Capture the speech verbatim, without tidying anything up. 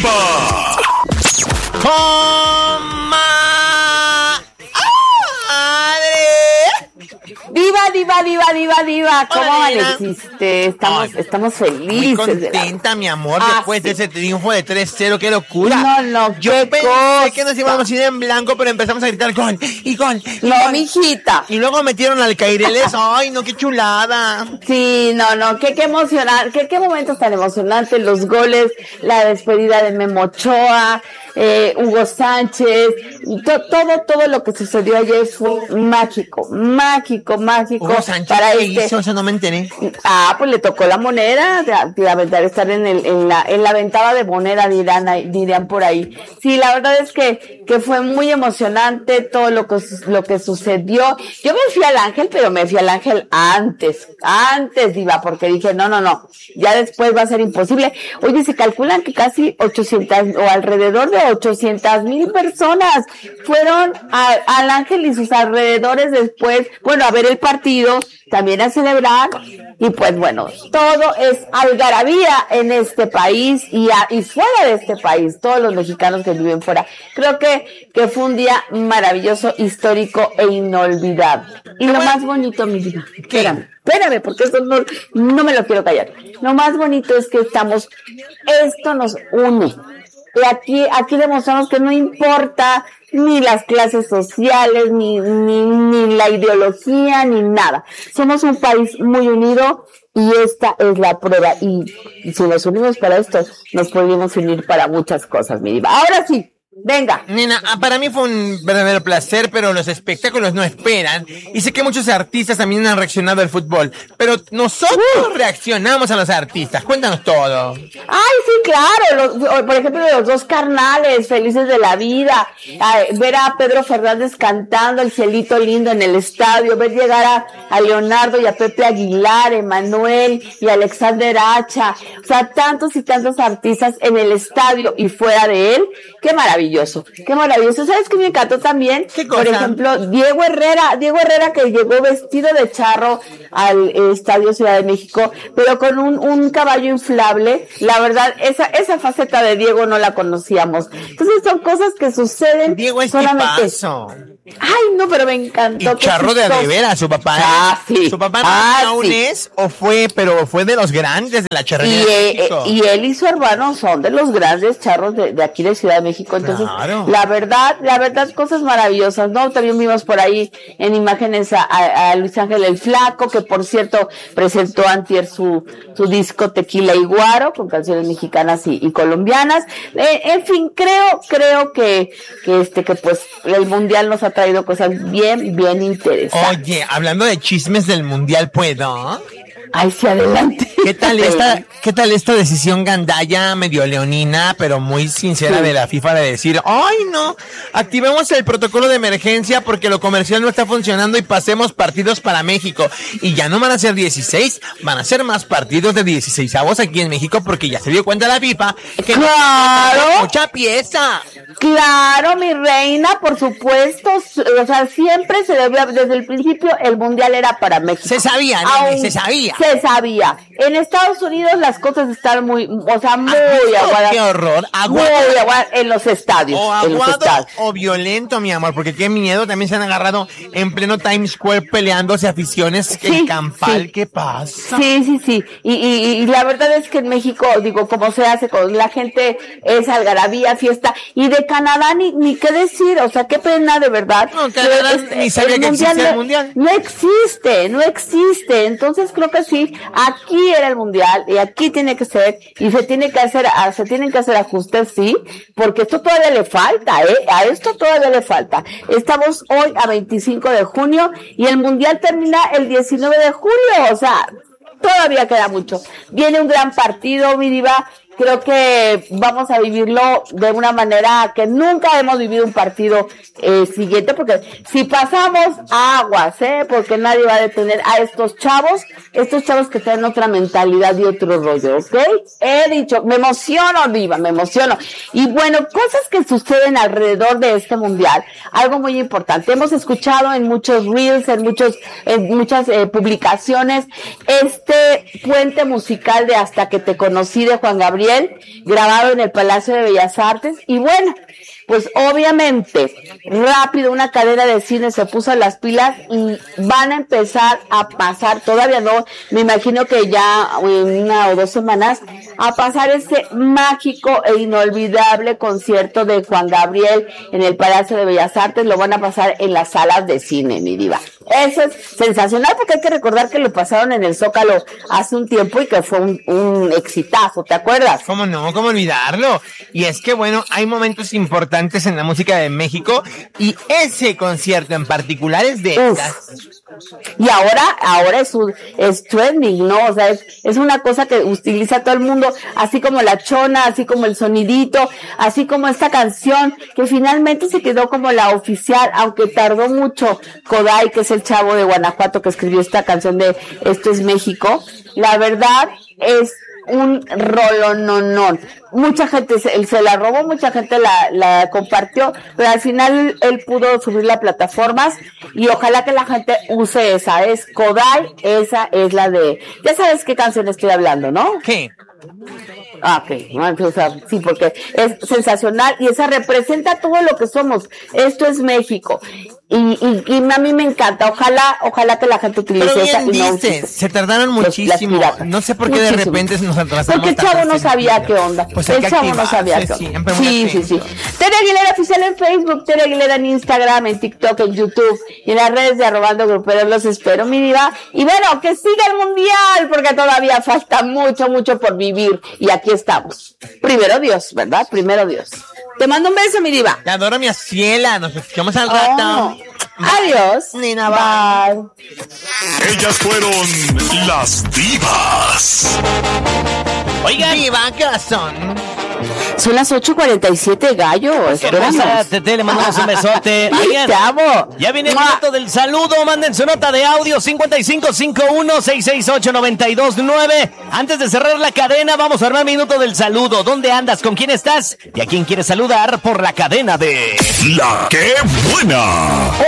Diva. Diva, diva, diva, diva, diva, ¿cómo amaneciste? Estamos, Ay, estamos felices. Muy contenta, la... mi amor, ah, después sí. de ese triunfo de tres cero, qué locura. No, no, Yo qué pensé cosa. que nos íbamos a ir en blanco, pero empezamos a gritar gol, y gol, y No, gol. mijita. Y luego metieron al Caireles, ay, no, qué chulada. Sí, no, no, qué, qué emocionante, qué, qué momentos tan emocionantes, los goles, la despedida de Memo Ochoa, eh, Hugo Sánchez, to, todo, todo lo que sucedió ayer fue mágico, mágico, mágico. Hugo Sánchez, para ¿qué este... hizo? Eso no me enteré. Ah, pues le tocó la moneda, de, de aventar, estar en el, en la, en la ventada de moneda, dirán, dirían por ahí. Sí, la verdad es que, que fue muy emocionante todo lo que, lo que sucedió. Yo me fui al Ángel, pero me fui al Ángel antes, antes, Diva, porque dije, no, no, no, ya después va a ser imposible. Oye, se calculan que casi ochocientas, o alrededor de ochocientas mil personas fueron a, al Ángel y sus alrededores después, bueno, a ver el partido, también a celebrar, y pues bueno, todo es algarabía en este país y, a, y fuera de este país, todos los mexicanos que viven fuera. Creo que, que fue un día maravilloso, histórico e inolvidable. Y lo más bonito, mi vida, espérame, espérame, porque eso no, no me lo quiero callar. Lo más bonito es que estamos, esto nos une. Y aquí, aquí demostramos que no importa ni las clases sociales, ni, ni, ni la ideología, ni nada. Somos un país muy unido y esta es la prueba. Y, y si nos unimos para esto, nos podemos unir para muchas cosas, mi diva. Ahora sí. Venga. Nena, para mí fue un verdadero placer, pero los espectáculos no esperan. Y sé que muchos artistas también han reaccionado al fútbol, pero nosotros uh. reaccionamos a los artistas. Cuéntanos todo. Ay, sí, claro. Los, por ejemplo, los dos carnales, felices de la vida. Ay, ver a Pedro Fernández cantando El Cielito Lindo en el estadio. Ver llegar a, a Leonardo y a Pepe Aguilar, Emanuel y Alexander Hacha. O sea, tantos y tantos artistas en el estadio y fuera de él. Qué maravilla. Maravilloso, qué maravilloso. ¿Sabes qué me encantó también? ¿Qué cosa? Por ejemplo, Diego Herrera, Diego Herrera que llegó vestido de charro al eh, Estadio Ciudad de México, pero con un, un caballo inflable. La verdad, esa, esa faceta de Diego no la conocíamos. Entonces son cosas que suceden. Diego es solamente. tipazo. Ay, no, pero me encantó. Y charro de adevera, su papá. Ah, sí. Su papá ah, no aún sí. es, o fue, pero fue de los grandes de la charrería y, de eh, México. Y él y su hermano son de los grandes charros de, de aquí de Ciudad de México. Entonces, claro. la verdad, la verdad, cosas maravillosas, ¿no? También vimos por ahí en imágenes a, a, a Luis Ángel el Flaco, que por cierto presentó antier su, su disco Tequila y Guaro, con canciones mexicanas y, y colombianas. Eh, en fin, creo, creo que, que este, que pues el mundial nos ha traído cosas bien, bien interesantes. Oye, hablando de chismes del mundial, ¿puedo? Ay, sí, adelante. ¿Qué tal esta, qué tal esta decisión gandalla, medio leonina, pero muy sincera sí. de la FIFA de decir, ay no, activemos el protocolo de emergencia porque lo comercial no está funcionando y pasemos partidos para México? Y ya no van a ser dieciséis, van a ser más partidos de dieciseisavos aquí en México porque ya se dio cuenta la FIFA que claro, no mucha pieza. Claro, mi reina, por supuesto, o sea, siempre se debe, desde el principio el mundial era para México. Se sabía, nene, se sabía. Se sabía. En Estados Unidos las cosas están muy, o sea, muy aguadas. Qué horror. Aguado, muy aguadas en los estadios. O aguado en los estadios. o violento, mi amor, porque qué miedo, también se han agarrado en pleno Times Square peleándose aficiones sí, en Campal. Sí. ¿Qué pasa? Sí, sí, sí. Y, y, y la verdad es que en México, digo, como se hace con la gente, es algarabía, fiesta. Y de Canadá ni, ni qué decir, o sea, qué pena de verdad. No, Canadá este, ni sabía que existía el mundial. No existe, no existe. Entonces creo que sí, aquí era el mundial y aquí tiene que ser y se tiene que hacer, se tienen que hacer ajustes, sí, porque esto todavía le falta, eh, a esto todavía le falta. Estamos hoy a veinticinco de junio y el mundial termina el diecinueve de julio, o sea, todavía queda mucho. Viene un gran partido, mi diva. Creo que vamos a vivirlo de una manera que nunca hemos vivido un partido eh, siguiente, porque si pasamos aguas, ¿eh? Porque nadie va a detener a estos chavos, estos chavos que tienen otra mentalidad y otro rollo, ¿ok? He dicho, me emociono, Diva, me emociono. Y bueno, cosas que suceden alrededor de este mundial, algo muy importante. Hemos escuchado en muchos reels, en muchos, en muchas eh, publicaciones, este puente musical de Hasta que te conocí de Juan Gabriel Gabriel, grabado en el Palacio de Bellas Artes. Y bueno, pues obviamente, rápido una cadena de cine se puso a las pilas y van a empezar a pasar, todavía no, me imagino que ya en una o dos semanas, a pasar ese mágico e inolvidable concierto de Juan Gabriel en el Palacio de Bellas Artes. Lo van a pasar en las salas de cine, mi diva. Eso es sensacional, porque hay que recordar que lo pasaron en el Zócalo hace un tiempo y que fue un, un exitazo, ¿te acuerdas? ¿Cómo no? ¿Cómo olvidarlo? Y es que, bueno, hay momentos importantes en la música de México y ese concierto en particular es de estas. Y ahora, ahora es un, es trending, ¿no? O sea, es, es una cosa que utiliza todo el mundo, así como la chona, así como el sonidito, así como esta canción, que finalmente se quedó como la oficial, aunque tardó mucho. Koday, que es el chavo de Guanajuato que escribió esta canción de Esto es México, la verdad es un rolononón. Mucha gente se, se la robó, mucha gente la, la compartió, pero al final él pudo subirla a plataformas y ojalá que la gente use esa. Es Koday, esa es la de... Ya sabes qué canción estoy hablando, ¿no? ¿Qué? Ah, ok, o sea, sí, porque es sensacional y esa representa todo lo que somos. Esto es México. Y, y, y a mí me encanta. Ojalá, ojalá que la gente utilice Pero bien esa y no dices, utilice se tardaron muchísimo. No sé por qué muchísimo. de repente nos atrasamos. Porque el chavo no sabía qué onda. Pues el chavo no sabía qué onda. Siempre, sí, sí, sí. Tere Aguilera oficial en Facebook, Tere Aguilera en Instagram, en TikTok, en YouTube y en las redes de Arrobando Gruperos. Los espero, mi diva. Y bueno, que siga el mundial, porque todavía falta mucho, mucho por vivir. Y aquí estamos. Primero Dios, ¿verdad? Primero Dios. Te mando un beso, mi diva. Te adoro, mi ciela. Nos escuchamos al rato. Oh. Adiós. Nina, bye. Ellas fueron las divas. Oigan, diva, ¿qué son? Son las ocho cuarenta y siete, gallo. Hermosa, Tete, le mandamos un besote. Oigan, te amo. Ya viene el minuto del saludo. Manden su nota de audio cincuenta y cinco cincuenta y uno, sesenta y ocho, noventa y dos nueve. Antes de cerrar la cadena, vamos a armar minuto del saludo. ¿Dónde andas? ¿Con quién estás? ¿Y a quién quieres saludar por la cadena de La Que Buena?